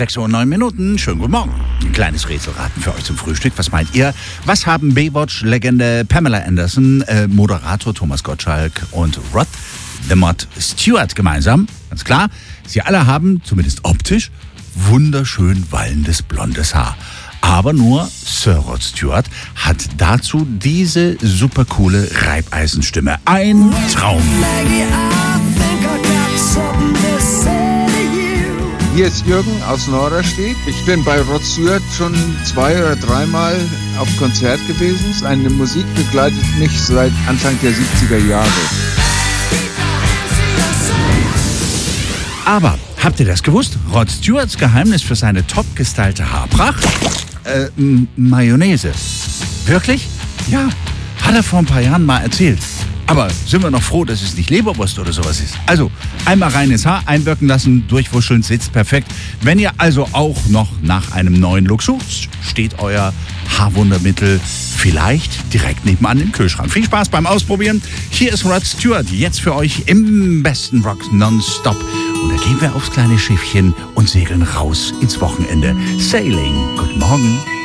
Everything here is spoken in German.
6:09. Schönen guten Morgen. Ein kleines Rätselraten für euch zum Frühstück. Was meint ihr? Was haben Baywatch-Legende Pamela Anderson, Moderator Thomas Gottschalk und Rod the Mod Stewart gemeinsam? Ganz klar, sie alle haben, zumindest optisch, wunderschön wallendes blondes Haar. Aber nur Sir Rod Stewart hat dazu diese supercoole Reibeisenstimme. Ein Traum. Hier ist Jürgen aus Norderstedt. Ich bin bei Rod Stewart schon 2 oder 3 Mal auf Konzert gewesen. Seine Musik begleitet mich seit Anfang der 70er Jahre. Aber habt ihr das gewusst? Rod Stewarts Geheimnis für seine top gestylte Haarpracht? Mayonnaise. Wirklich? Ja, hat er vor ein paar Jahren mal erzählt. Aber sind wir noch froh, dass es nicht Leberwurst oder sowas ist. Also, einmal rein ins Haar, einwirken lassen, durchwuscheln, sitzt perfekt. Wenn ihr also auch noch nach einem neuen Look sucht, steht euer Haarwundermittel vielleicht direkt nebenan im Kühlschrank. Viel Spaß beim Ausprobieren. Hier ist Rod Stewart, jetzt für euch im besten Rock nonstop. Und da gehen wir aufs kleine Schiffchen und segeln raus ins Wochenende. Sailing. Guten Morgen.